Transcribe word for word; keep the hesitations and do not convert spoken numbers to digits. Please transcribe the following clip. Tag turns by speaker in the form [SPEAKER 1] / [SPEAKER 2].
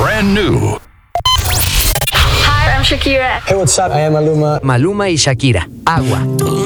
[SPEAKER 1] brand new.
[SPEAKER 2] Hi, I'm Shakira.
[SPEAKER 3] Hey, what's up? I am Maluma.
[SPEAKER 4] Maluma y Shakira, Agua.